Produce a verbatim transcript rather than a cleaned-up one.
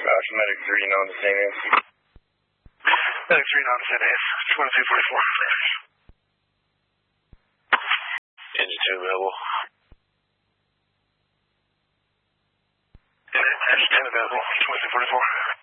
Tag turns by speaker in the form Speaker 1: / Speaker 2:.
Speaker 1: Alpha Medic three, known to Saint Nancy.
Speaker 2: Medic three, known to Saint Nancy. twenty-two forty-four.
Speaker 1: Engine two available.
Speaker 2: Engine ten available. twenty-two forty-four.